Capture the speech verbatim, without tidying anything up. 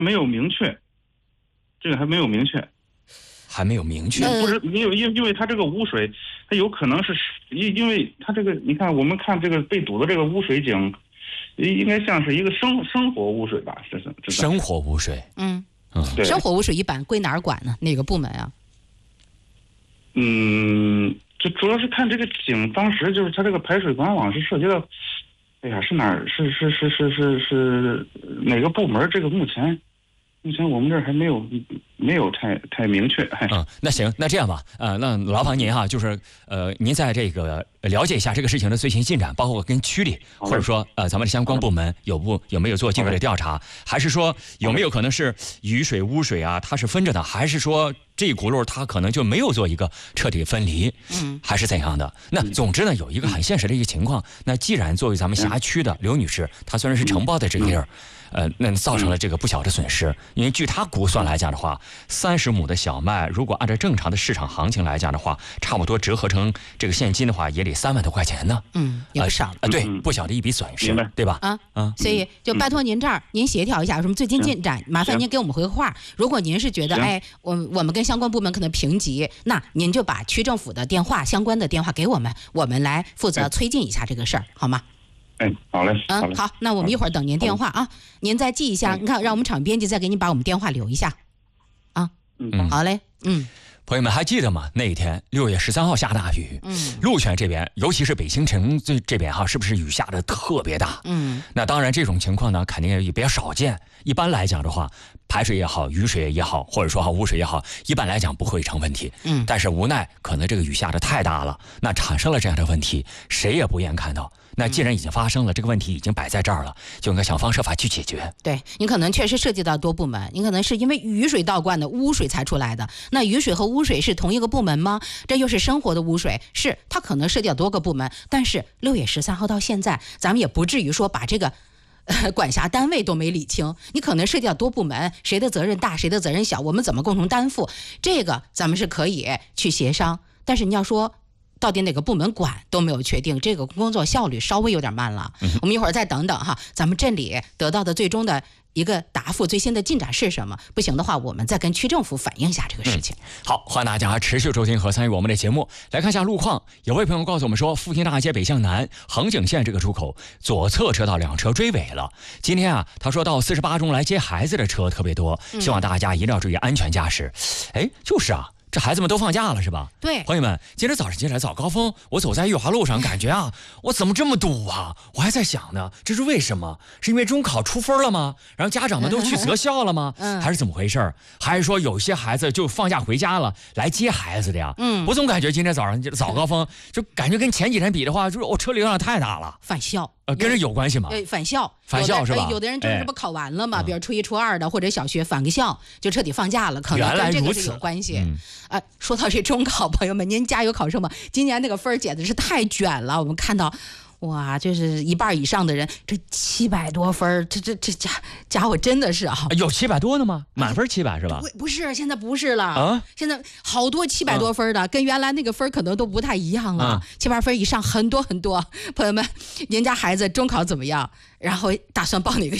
没有明确，这个还没有明确。 还没有明确， 不是因为因因为它这个污水，它有可能是因因为它这个，你看我们看这个被堵的这个污水井，应该像是一个生生活污水吧？这是这生活污水。 嗯嗯， 生活污水一般归哪儿管呢？哪个部门啊？ 嗯，就主要是看这个井当时就是它这个排水管网是涉及到，哎呀，是哪儿？是是是是是是哪个部门？这个目前。目前我们这儿还没有没有太太明确。 嗯，那行，那这样吧，呃，那劳烦您哈，就是呃，您在这个了解一下这个事情的最新进展，包括跟区里或者说呃咱们的相关部门有不有没有做进一步的调查，还是说有没有可能是雨水污水啊，它是分着的，还是说这一轱辘它可能就没有做一个彻底分离，嗯，还是怎样的？那总之呢，有一个很现实的一个情况，那既然作为咱们辖区的刘女士，她虽然是承包的这个地儿。呃，那造成了这个不小的损失，因为据他估算来讲的话，三十亩的小麦，如果按照正常的市场行情来讲的话，差不多折合成这个现金的话，也得三万多块钱呢。 嗯，也不少了。 啊、呃，对，不小的一笔损失，对吧？ 啊啊，所以就拜托您这儿，您协调一下有什么最近进展，麻烦您给我们回个话。如果您是觉得，哎，我我们跟相关部门可能评级，那您就把区政府的电话、相关的电话给我们，我们来负责催进一下这个事儿，好吗？ 哎，好嘞，好嘞。 嗯，好，那我们一会儿等您电话啊，您再记一下，你看，让我们场编辑再给您把我们电话留一下，啊， 嗯， 好嘞，嗯。 朋友们还记得吗？那一天六月十三号下大雨，嗯，鹿泉这边，尤其是北新城这这边哈，是不是雨下的特别大？嗯，那当然这种情况呢，肯定也比较少见。一般来讲的话，排水也好，雨水也好，或者说哈污水也好，一般来讲不会成问题。嗯，但是无奈可能这个雨下的太大了，那产生了这样的问题，谁也不愿看到。那既然已经发生了，这个问题已经摆在这儿了，就应该想方设法去解决。 对，你可能确实涉及到多部门，你可能是因为雨水倒灌的污水才出来的。那雨水和污水是同一个部门吗？这又是生活的污水，是它可能涉及到多个部门。但是六月十三号到现在，咱们也不至于说把这个呃管辖单位都没理清。你可能涉及到多部门，谁的责任大，谁的责任小，我们怎么共同担负？这个咱们是可以去协商。但是你要说，到底哪个部门管都没有确定，这个工作效率稍微有点慢了。嗯、我们一会儿再等等哈，咱们镇里得到的最终的一个答复，最新的进展是什么？不行的话，我们再跟区政府反映一下这个事情。 嗯、好，欢迎大家持续收听和参与我们的节目。来看一下路况，有位朋友告诉我们说，复兴大街北向南横井线这个出口左侧车道两车追尾了。今天啊，他说到四十八中来接孩子的车特别多，希望大家一定要注意安全驾驶。哎、嗯，就是啊。这孩子们都放假了是吧？ 对， 朋友们，今天早上起来早高峰，我走在裕华路上，感觉啊，我怎么这么堵啊？我还在想呢，这是为什么？是因为中考出分了吗？然后家长们都去择校了吗？嗯，还是怎么回事？还是说有些孩子就放假回家了，来接孩子的呀？嗯，我总感觉今天早上早高峰，就感觉跟前几天比的话，就是我车流量太大了。 返校。 呃，跟这有关系吗？ 对，返校， 返校是吧？ 有的人就是这不考完了嘛，哎、比如初一、初二的或者小学返个校，就彻底放假了，可能跟这个是有关系。嗯、呃，说到这中考，朋友们，您加油考生们，今年那个分简直是太卷了，我们看到。哇，就是一半以上的人，这七百多分，这这这家家伙真的是啊！ 有七百多的吗？满分七百是吧？ 不不是，现在不是了啊！现在好多七百多分的，啊、跟原来那个分可能都不太一样了。啊、七百分以上很多很多，朋友们，您家孩子中考怎么样？然后打算报哪个